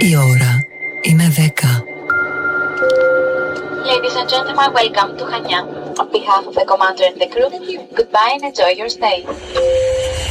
Η ώρα είναι 10. Ladies and gentlemen, welcome to Hanya. On behalf of the commander and the crew, goodbye and enjoy your stay.